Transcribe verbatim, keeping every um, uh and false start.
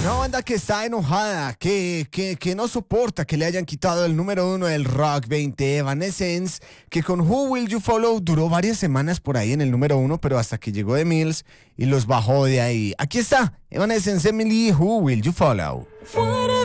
Una banda que está enojada, que, que, que no soporta que le hayan quitado el número uno del Rock veinte, Evanescence, que con Who Will You Follow duró varias semanas por ahí en el número uno, pero hasta que llegó The Mills y los bajó de ahí. Aquí está, Evanescence, Emily, Who Will You Follow.